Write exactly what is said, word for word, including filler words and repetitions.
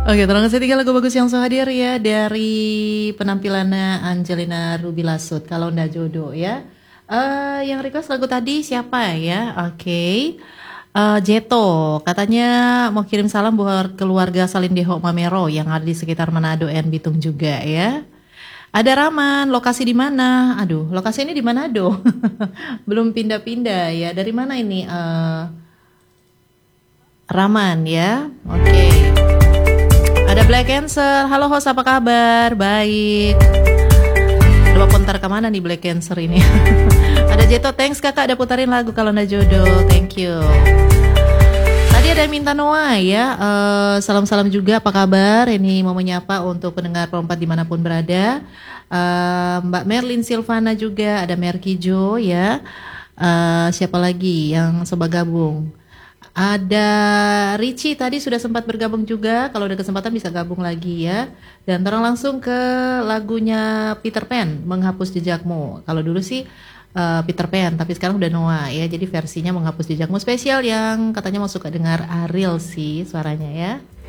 Oke, terima kasih tiga lagu bagus yang so hadir ya dari penampilannya Angelina Ruby Lasut. Kalau ndak jodoh ya. Eh, yang request lagu tadi siapa ya? Oke. Eh, Jeto katanya mau kirim salam buat keluarga Salindeho Mamero yang ada di sekitar Manado dan Bitung juga ya. Ada Raman, lokasi di mana? Aduh, lokasi ini di Manado. Belum pindah-pindah ya. Dari mana ini? Eh, Raman ya. Oke. Ada Black Cancer. Halo host, apa kabar? Baik. Coba putar kemana nih Black Cancer ini? Ada Jeto, thanks kakak, ada putarin lagu kalau ndak jodoh. Thank you. Tadi ada yang minta Noah ya. Uh, salam-salam juga, apa kabar? Ini mau menyapa untuk pendengar perempat dimanapun berada. Uh, Mbak Merlin Silvana juga, ada Merkijo ya. Uh, siapa lagi yang sobat gabung? Ada Richie tadi sudah sempat bergabung juga. Kalau ada kesempatan bisa gabung lagi ya. Dan terang langsung ke lagunya Peter Pan, Menghapus Jejakmu. Kalau dulu sih uh, Peter Pan, tapi sekarang udah Noah ya. Jadi versinya Menghapus Jejakmu spesial yang katanya mau suka dengar Ariel sih suaranya ya.